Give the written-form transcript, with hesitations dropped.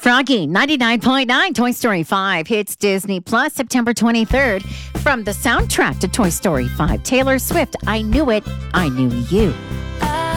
Froggy 99.9 Toy Story 5 hits Disney Plus September 23rd. From the soundtrack to Toy Story 5, Taylor Swift, I Knew It, I Knew You.